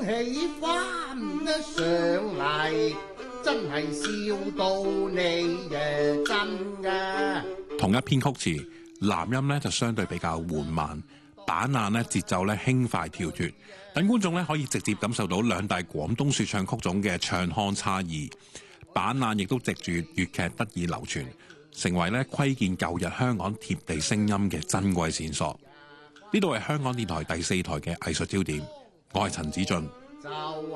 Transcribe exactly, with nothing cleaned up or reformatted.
起翻上嚟，真係笑到你誒真㗎。 同一編曲詞，男音咧就相對比較緩慢，板眼咧節奏咧輕快跳脫，等觀眾咧可以直接感受到兩大廣東說唱曲種嘅唱腔差異。板眼亦都藉住粵劇得以流傳，成為咧窺見舊日香港貼地聲音嘅珍貴線索。呢度係香港電台第四台嘅藝術焦點，我係陳子俊。